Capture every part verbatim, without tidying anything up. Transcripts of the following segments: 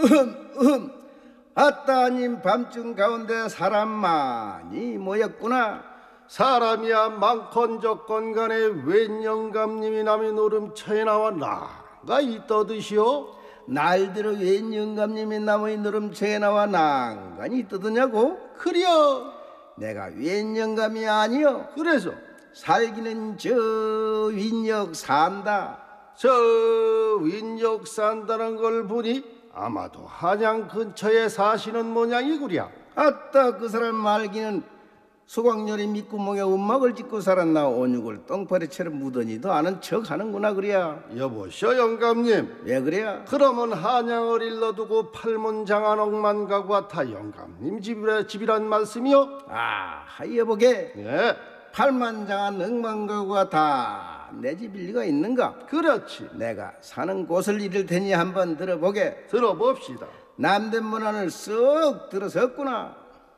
으흠 으흠. 아따님 밤중 가운데 사람 많이 모였구나. 사람이야 많건적건 간에 웬 영감님이 남의 노름처에 나와 나가 있더드시오? 날들어 웬 영감님이 남의 노름처에 나와 난간이 뜨드냐고? 그려. 내가 웬 영감이 아니여. 그래서 살기는 저 윈역 산다. 저 윈역 산다는 걸 보니 아마도 한양 근처에 사시는 모양이구려. 아따 그 사람 말기는 소광열이 밑구멍에 움막을 짓고 살았나 온육을 똥파리처럼 묻으니도 아는 척 하는구나 그래야. 여보시오 영감님. 왜 그래야? 그러면 한양을 일러두고 팔문장안옥만 가고 같아 영감님 집이라, 집이란 말씀이요? 아 여보게. 예. 팔만장한 억만가구가 다 내 집일 리가 있는가? 그렇지. 내가 사는 곳을 잃을 테니 한번 들어보게. 들어봅시다. 남된 문안을 쓱 들어섰구나.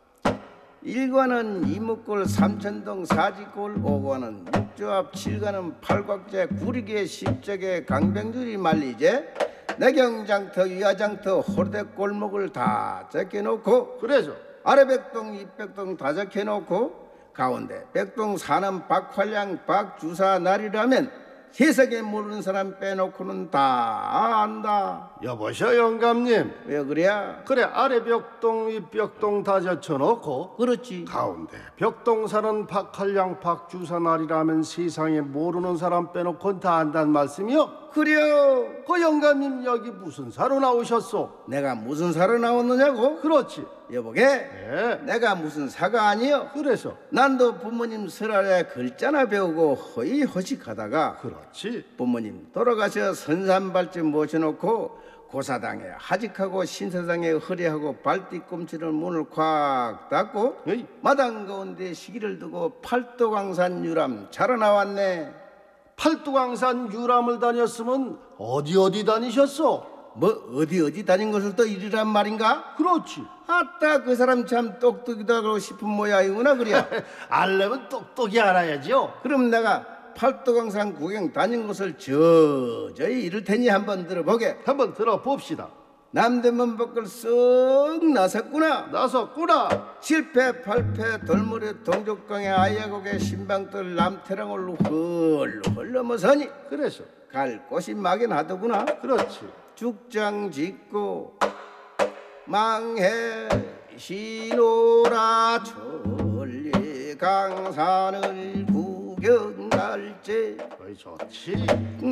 일관은 이목골 삼천동 사지골, 오관은 육조합, 칠관은 팔곽제, 구리개 십적에 강병줄이 말리제. 내경장터 위화장터 호르대 골목을 다 적혀놓고, 그래서 아래 백동 이백동 다 적혀놓고 가운데 백동 사는 박활량 박주사 날이라면 세상에 모르는 사람 빼놓고는 다 안다. 여보시오 영감님. 왜 그래야? 그래 아래 벽동 위 벽동 다 젖혀놓고 그렇지. 가운데 벽동 사는 박할량 박주사날이라면 세상에 모르는 사람 빼놓고는 다 안다는 말씀이요? 그래요. 그 영감님 여기 무슨 사로 나오셨소? 내가 무슨 사로 나왔느냐고? 그렇지. 여보게. 예. 내가 무슨 사가 아니여. 그래서 난도 부모님 설날에 글자나 배우고 허이 허식하다가 그렇지. 부모님 돌아가셔 선산발집 모셔놓고 고사당에 하직하고 신사당에 허리하고 발뒤꿈치를 문을 콱 닫고 에이. 마당 가운데 시기를 두고 팔도강산 유람 자러 나왔네. 팔두강산 유람을 다녔으면 어디 어디 다니셨소? 뭐 어디 어디 다닌 것을 또 이르란 말인가? 그렇지. 아따 그 사람 참 똑똑이다 하고 싶은 모양이구나 그래. 알려면 똑똑히 알아야죠. 그럼 내가 팔도강산 구경 다닌 것을 저저히 이를 테니 한번 들어보게. 한번 들어봅시다. 남대문 밖을 쓱 나섰구나. 나섰구나. 칠패 팔패 돌무리 동족강에 아야곡에 신방들 남태랑을 훌훌 넘어서니 그래서 갈 곳이 막연 하더구나. 그렇지. 죽장 짓고 망해 시노라 천리 강산을 구경 갈지. 어이 좋지.